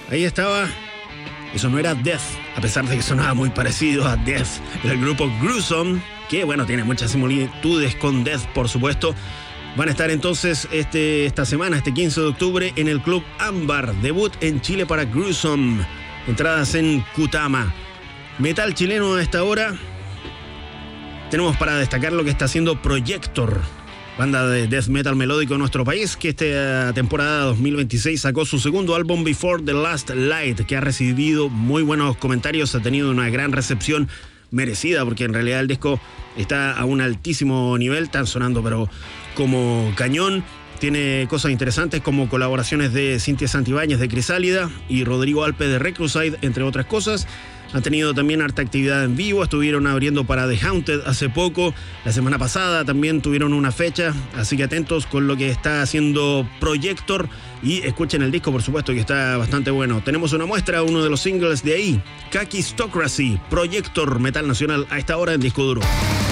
Ahí estaba. Eso no era Death, a pesar de que sonaba muy parecido a Death. El grupo Gruesome, que bueno, tiene muchas similitudes con Death, por supuesto. Van a estar entonces esta semana, este 15 de octubre, en el Club Ámbar. Debut en Chile para Gruesome. Entradas en Cutama. Metal chileno a esta hora. Tenemos para destacar lo que está haciendo Projector, banda de death metal melódico en nuestro país, que esta temporada 2026 sacó su segundo álbum Before the Last Light, que ha recibido muy buenos comentarios, ha tenido una gran recepción merecida, porque en realidad el disco está a un altísimo nivel, están sonando pero como cañón. Tiene cosas interesantes como colaboraciones de Cintia Santibáñez de Crisálida y Rodrigo Alpe de Recluside, entre otras cosas. Han tenido también harta actividad en vivo, estuvieron abriendo para The Haunted hace poco, la semana pasada también tuvieron una fecha, así que atentos con lo que está haciendo Projector y escuchen el disco, por supuesto, que está bastante bueno. Tenemos una muestra, uno de los singles de ahí, Kakistocracy, Projector, metal nacional a esta hora en Disco Duro.